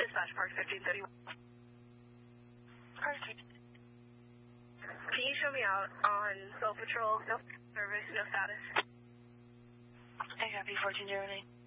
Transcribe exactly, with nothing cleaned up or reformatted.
dispatch, Park fifteen thirty-one. Perfect. Can you show me out on Soul Patrol? No service, no status. I copy fourteen zero nine.